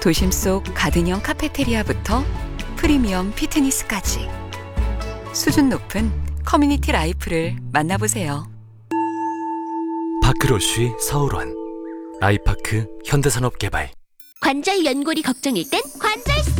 도심 속 가든형 카페테리아부터 프리미엄 피트니스까지 수준 높은 커뮤니티 라이프를 만나보세요. 파크로쉬 서울원 아이파크 현대산업개발. 관절 연골이 걱정일 땐 관절 스타.